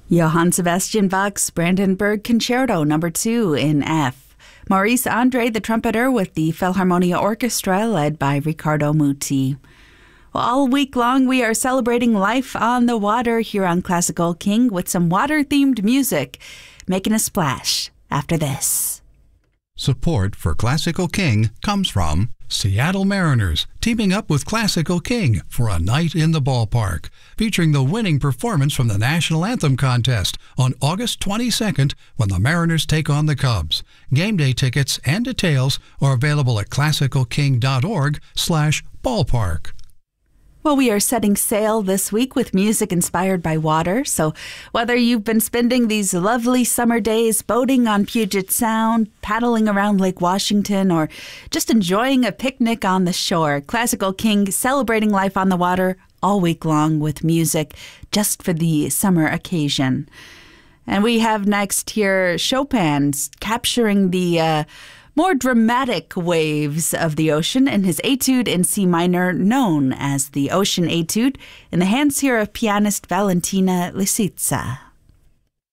Johann Sebastian Bach's Brandenburg Concerto No. 2 in F. Maurice Andre, the trumpeter, with the Philharmonia Orchestra led by Riccardo Muti. Well, all week long, we are celebrating life on the water here on Classical King with some water-themed music, making a splash after this. Support for Classical King comes from Seattle Mariners, teaming up with Classical King for a night in the ballpark, featuring the winning performance from the National Anthem contest on August 22nd when the Mariners take on the Cubs. Game day tickets and details are available at classicalking.org/ballpark. Well, we are setting sail this week with music inspired by water, so whether you've been spending these lovely summer days boating on Puget Sound, paddling around Lake Washington, or just enjoying a picnic on the shore, Classical King celebrating life on the water all week long with music just for the summer occasion. And we have next here Chopin capturing the more dramatic waves of the ocean in his etude in C minor known as the Ocean Etude in the hands here of pianist Valentina Lisitsa.